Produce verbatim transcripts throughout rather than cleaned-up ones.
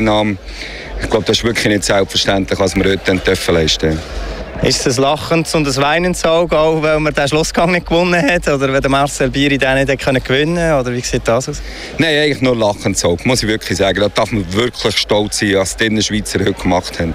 Ich glaube, das ist wirklich nicht selbstverständlich, was wir heute leisten dürfen. Ist es ein lachendes und ein weinendes Auge, auch weil man den Schlussgang nicht gewonnen hat? Oder wenn der Marcel Bieri den nicht gewinnen konnte? Oder wie sieht das aus? Nein, eigentlich nur lachendes Auge, muss ich wirklich sagen. Da darf man wirklich stolz sein, was die Innerschweizer heute gemacht haben.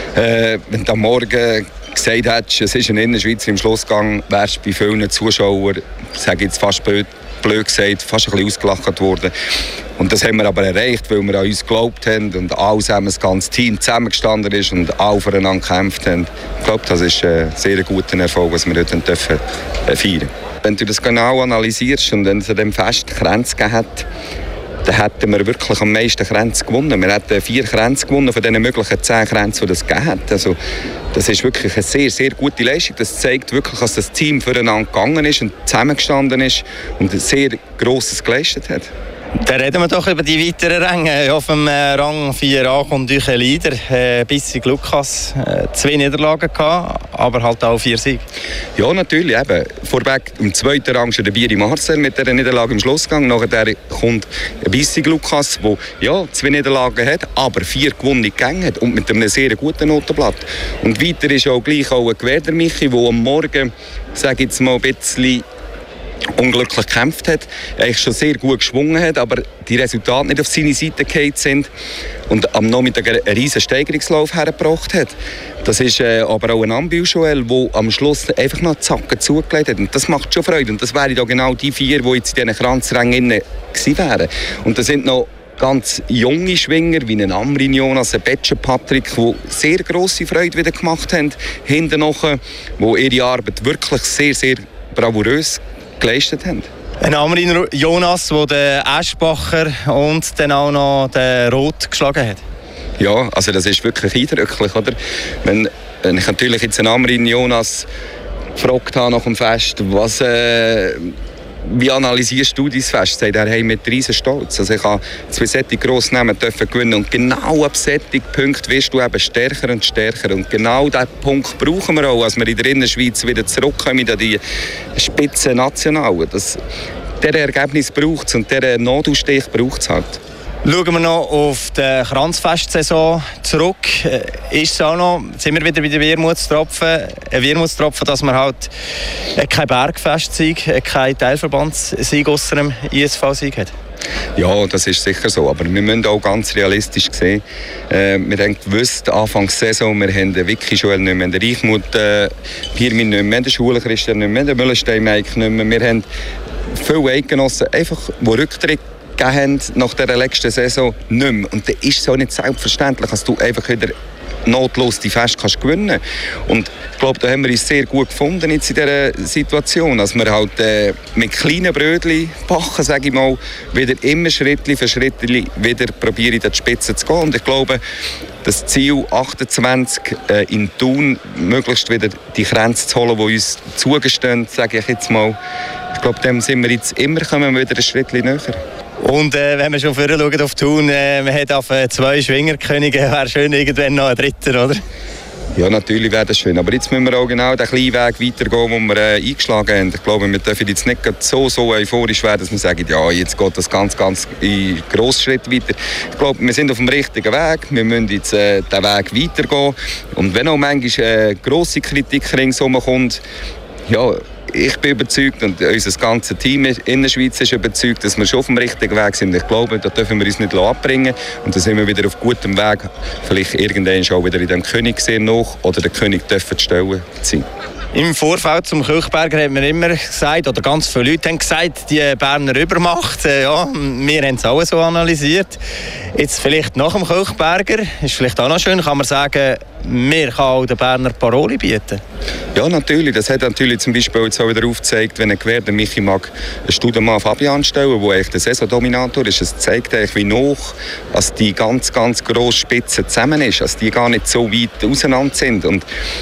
Äh, wenn du am Morgen gesagt hättest, es ist ein Innerschweizer im Schlussgang, wärst du bei vielen Zuschauern, sage jetzt fast blöd, blöd gesagt, fast ein bisschen ausgelacht worden. Und das haben wir aber erreicht, weil wir an uns geglaubt haben und alle zusammen, das ganze Team zusammengestanden ist und alle voneinander gekämpft haben. Ich glaube, das ist ein sehr guter Erfolg, was wir heute dürfen feiern. Wenn du das genau analysierst und wenn es an dem Fest Kränze gegeben hat, dann hätten wir wirklich am meisten Kränze gewonnen. Wir hätten vier Kränze gewonnen von den möglichen zehn Kränzen, die es gegeben hat. Also, das ist wirklich eine sehr, sehr gute Leistung. Das zeigt wirklich, dass das Team füreinander gegangen ist und zusammengestanden ist und ein sehr Grosses geleistet hat. Dann reden wir doch über die weiteren Ränge. Auf dem Rang vier a kommt euch ein Leader, äh, Bissig Lukas. Äh, zwei Niederlagen gehabt, aber halt auch vier Siege. Ja, natürlich. Eben. Vorweg im zweiten Rang ist der Bieri Marcel mit dieser Niederlage im Schlussgang. Nachher kommt Bissig Lukas, der ja, zwei Niederlagen hat, aber vier gewonnene Gänge hat und mit einem sehr guten Notenblatt. Und weiter ist auch gleich auch ein Gewerder Michi, der am Morgen, sage jetzt mal, ein bisschen unglücklich gekämpft hat, eigentlich schon sehr gut geschwungen hat, aber die Resultate nicht auf seine Seite gefallen sind und am Nachmittag einen riesen Steigerungslauf hergebracht hat. Das ist äh, aber auch ein Ambiu-Joel, der am Schluss einfach noch Zacken zugelegt hat. Und das macht schon Freude. Und das wären da genau die vier, die jetzt in diesen Kranzrängen gewesen wären. Und da sind noch ganz junge Schwinger, wie ein Amrin Jonas, ein Betscher Patrick, die sehr grosse Freude wieder gemacht haben, hinten noch, die ihre Arbeit wirklich sehr, sehr bravourös geleistet haben. Ein Amrin Jonas, der den Eschbacher und dann auch noch den Roth geschlagen hat. Ja, also das ist wirklich eindrücklich, oder? Wenn, wenn ich natürlich jetzt einen Amrin Jonas gefragt habe nach dem Fest, was, äh, wie analysierst du dein Fest? Sagt er, hey, mit riesen Stolz. Also ich habe zwei solche Grossnamen dürfen gewinnen und genau ab solchen Punkten wirst du eben stärker und stärker. Und genau diesen Punkt brauchen wir auch, als wir in der Innerschweiz wieder zurückkommen an die Spitzen Nationalen. Das, dieser Ergebnis braucht es und dieser Nadelstich braucht es halt. Schauen wir noch auf die Kranzfestsaison zurück. Ist es auch noch, sind wir wieder bei den Wermutstropfen, ein Wermutstropfen, dass man halt kein Bergfestsieg, kein Teilverbandssieg ausser dem I S V-Sieg hat? Ja, das ist sicher so, aber wir müssen auch ganz realistisch sehen. Äh, wir haben gewusst, Anfangs Saison, wir haben den Vicky Joel nicht mehr, den Reichmuth äh, Pirmin nicht mehr, den Schule Christian nicht mehr, den Müllenstein Mike nicht mehr. Wir haben viele Eidgenossen, einfach, die Rücktritt gegeben nach dieser letzten Saison nicht mehr. Und dann ist es auch nicht selbstverständlich, dass du einfach wieder notlos die Fest kannst gewinnen. Und ich glaube, da haben wir uns sehr gut gefunden jetzt in dieser Situation, dass wir halt äh, mit kleinen Brötchen backen, sage ich mal, wieder immer Schritt für Schritt wieder probieren, in die Spitze zu gehen. Und ich glaube, das Ziel achtundzwanzig äh, in Thun, möglichst wieder die Grenze zu holen, die uns zugestehen, sage ich jetzt mal. Ich glaube, dem sind wir jetzt immer kommen wir wieder ein Schritt näher. Und äh, wenn wir schon vorher schauen auf Thun, äh, man hat auf äh, zwei Schwingerkönige, wäre schön irgendwann noch ein dritter, oder? Ja, natürlich wäre das schön. Aber jetzt müssen wir auch genau den kleinen Weg weitergehen, den wir äh, eingeschlagen haben. Ich glaube, wir dürfen jetzt nicht so, so euphorisch werden, dass wir sagen, ja, jetzt geht das ganz, ganz in grossen Schritt weiter. Ich glaube, wir sind auf dem richtigen Weg. Wir müssen jetzt äh, den Weg weitergehen. Und wenn auch manchmal äh, grosse Kritik ringsherum kommt, ja, ich bin überzeugt und unser ganzes Team in der Schweiz ist überzeugt, dass wir schon auf dem richtigen Weg sind. Ich glaube, da dürfen wir uns nicht abbringen und dann sind wir wieder auf gutem Weg, vielleicht irgendwann schon wieder in dem König sehr nach oder der König dürfen stellen sein. Im Vorfeld zum Kirchberger hat man immer gesagt, oder ganz viele Leute haben gesagt, die Berner Übermacht, äh, ja, wir haben es auch so analysiert. Jetzt vielleicht nach dem Kirchberger, ist vielleicht auch noch schön, kann man sagen, wir kann auch den Berner Paroli bieten. Ja, natürlich. Das hat natürlich zum Beispiel jetzt auch wieder aufgezeigt, wenn ein Gewerder Michi mag einen Studemann Fabian stellen, der eigentlich der Saisondominator ist. Es zeigt eigentlich, wie noch, als die ganz, ganz grosse Spitze zusammen ist, als die gar nicht so weit auseinander sind. Und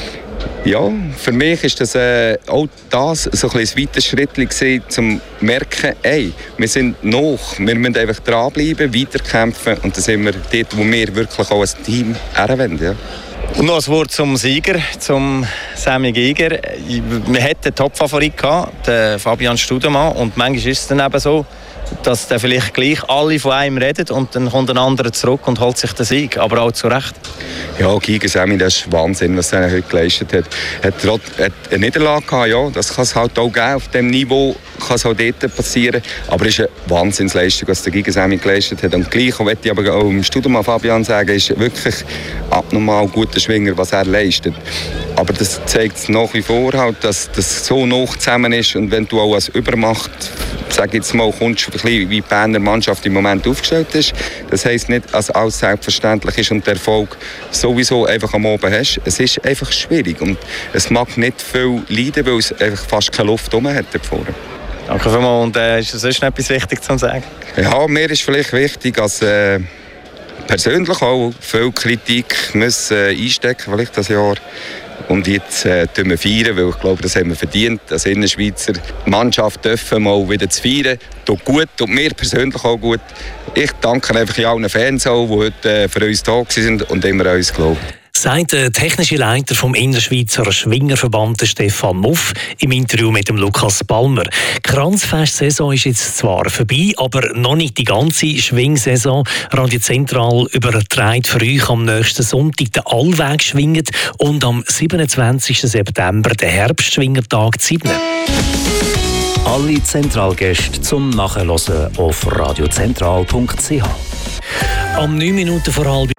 ja, für mich ist das äh, auch das so ein, ein weiteres Schritt gewesen, um zu merken, ey, wir sind noch, wir müssen einfach dranbleiben, weiterkämpfen und dann sind wir dort, wo wir wirklich auch als Team herwollen. Ja. Und noch ein Wort zum Sieger, zum Sammy Giger. Man hatte den Top-Favorit gehabt, den Fabian Studemann, und manchmal ist es dann eben so, dass dann vielleicht gleich alle von einem reden und dann kommt ein anderer zurück und holt sich den Sieg, aber auch zu Recht. Ja, Giga Semi, das ist Wahnsinn, was er heute geleistet hat. Er hat, hat eine Niederlage gehabt, ja, das kann es halt auch geben, auf diesem Niveau kann es auch dort passieren, aber es ist eine Wahnsinnsleistung, was der Giga Semi geleistet hat. Und gleich möchte ich aber auch im Studium Fabian sagen, ist wirklich abnormal guter Schwinger, was er leistet. Aber das zeigt nach wie vor halt, dass das so nah zusammen ist und wenn du auch als Übermacht, sag jetzt mal, kommst, ein bisschen wie die Berner Mannschaft im Moment aufgestellt ist. Das heisst nicht, dass alles selbstverständlich ist und der Erfolg sowieso einfach am Oben hast. Es ist einfach schwierig und es mag nicht viel leiden, weil es einfach fast keine Luft rum hat da vorne. Danke vielmals. Und äh, ist das sonst noch etwas wichtig zu sagen? Ja, mir ist vielleicht wichtig, dass äh, persönlich auch viel Kritik müssen, äh, einstecken vielleicht das Jahr. Und jetzt äh, feiern wir feiern, weil ich glaube, das haben wir verdient. Als Innerschweizer Mannschaft dürfen mal wieder zu feiern. Tut gut, tut mir persönlich auch gut. Ich danke einfach allen Fans, auch, die heute äh, für uns da waren und immer an uns glauben. Sagt der technische Leiter vom Innerschweizer Schwingerverband Stefan Muff im Interview mit dem Lukas Palmer. Die Kranzfest-Saison ist jetzt zwar vorbei, aber noch nicht die ganze Schwingsaison. Radio Zentral überträgt für euch am nächsten Sonntag den Allweg-Schwingen und am siebenundzwanzigsten September den Herbstschwingertag zu Sydney. Alle Zentralgäste zum Nachhören auf radiozentral punkt c h. Am neun Minuten vor halb